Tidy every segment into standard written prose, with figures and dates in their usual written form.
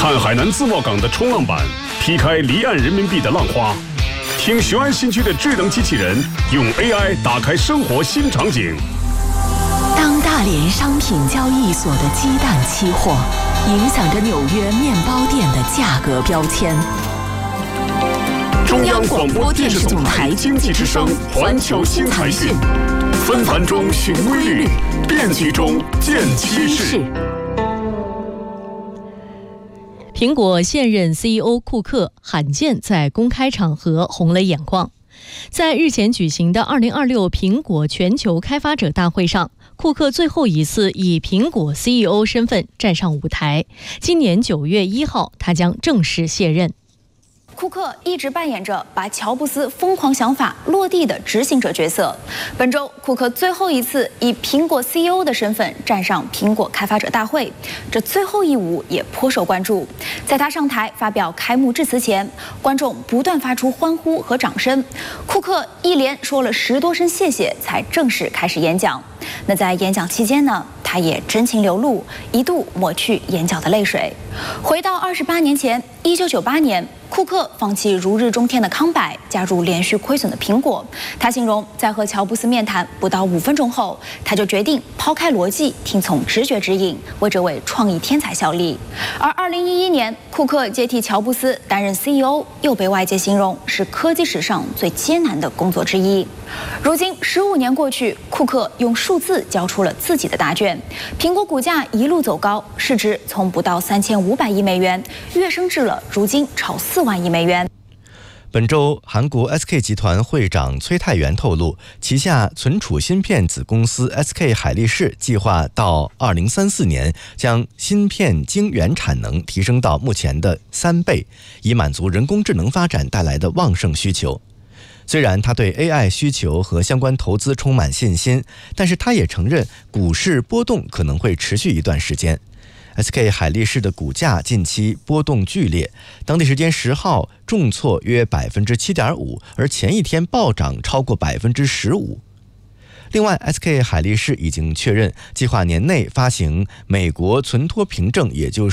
看海南自贸港的冲浪板劈开离岸人民币的浪花，听雄安新区的智能机器人用 AI 打开生活新场景。 当大连商品交易所的鸡蛋期货影响着纽约面包店的价格标签。 中央广播电视总台经济之声环球新财讯，纷繁中寻规律，变局中见趋势。 苹果现任 CEO 库克罕见在公开场合红了眼眶。在日前举行的2026苹果全球开发者大会上，库克最后一次以苹果 CEO 身份站上舞台。今年9月1号，他将正式卸任。 库克一直扮演着把乔布斯疯狂想法落地的执行者角色。本周，库克最后一次以苹果 CEO 的身份站上苹果开发者大会，这最后一舞也颇受关注。在他上台发表开幕致辞前，观众不断发出欢呼和掌声。库克一连说了10多声谢谢，才正式开始演讲。那在演讲期间呢，他也真情流露，一度抹去眼角的泪水。回到28年前，1998年，库克放弃如日中天的康柏，加入连续亏损的苹果。他形容，在和乔布斯面谈不到5分钟后，他就决定抛开逻辑，听从直觉指引，为这位创意天才效力。而2011年，库克接替乔布斯担任 CEO， 又被外界形容是科技史上最艰难的工作之一。如今15年过去，库克用数字交出了自己的答卷。苹果股价一路走高，市值从不到3500亿美元跃升至了如今超4万亿美元。 本周，韩国 SK 集团会长崔泰元透露，旗下存储芯片子公司 SK 海力士计划到2034年将芯片晶圆产能提升到目前的3倍，以满足人工智能发展带来的旺盛需求。虽然他对 AI 需求和相关投资充满信心，但是他也承认股市波动可能会持续一段时间。SK 海力士的股价近期波动剧烈，当地时间10号重挫约 7.5%， 而前一天暴涨超过 15%。另外 SK 海力士已经确认计划年内发行美国存托凭证，也就是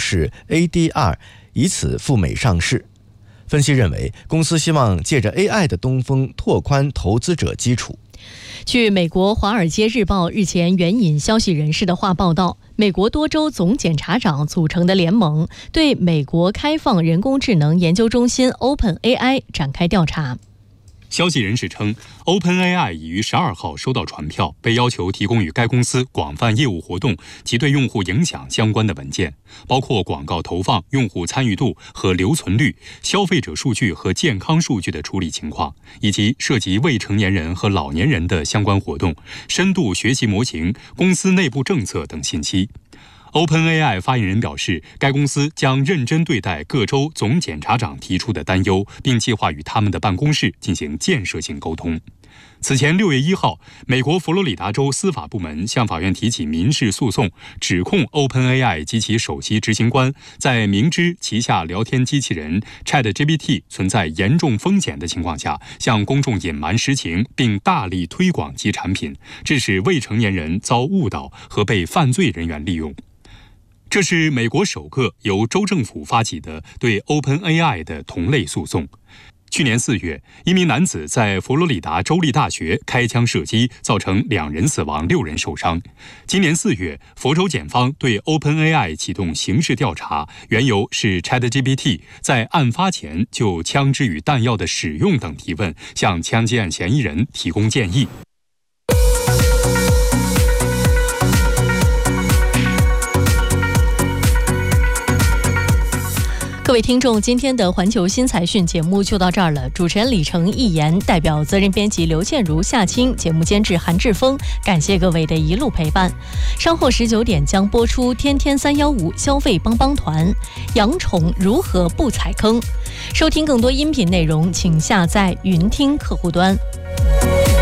ADR， 以此赴美上市。分析认为，公司希望借着 AI 的东风拓宽投资者基础。 据美国《华尔街日报》日前援引消息人士的话报道，美国多州总检察长组成的联盟对美国开放人工智能研究中心 OpenAI 展开调查。 消息人士称 ，OpenAI 已于12号收到传票，被要求提供与该公司广泛业务活动及对用户影响相关的文件，包括广告投放、用户参与度和留存率、消费者数据和健康数据的处理情况，以及涉及未成年人和老年人的相关活动、深度学习模型、公司内部政策等信息。OpenAI 发言人表示，该公司将认真对待各州总检察长提出的担忧，并计划与他们的办公室进行建设性沟通。此前6月1号，美国佛罗里达州司法部门向法院提起民事诉讼，指控 OpenAI 及其首席执行官在明知旗下聊天机器人 ChatGPT 存在严重风险的情况下，向公众隐瞒实情，并大力推广其产品，致使未成年人遭误导和被犯罪人员利用。这是美国首个由州政府发起的对 OpenAI 的同类诉讼。去年4月，一名男子在佛罗里达州立大学开枪射击，造成2人死亡、6人受伤。今年4月，佛州检方对 OpenAI 启动刑事调查，缘由是 ChatGPT 在案发前就枪支与弹药的使用等提问，向枪击案嫌疑人提供建议。 各位听众，今天的环球新财讯节目就到这儿了。主持人李成、易言，代表责任编辑刘倩如、夏青，节目监制韩志峰，感谢各位的一路陪伴。稍后19点将播出天天315消费帮帮团，养宠如何不踩坑。收听更多音频内容，请下载云听客户端。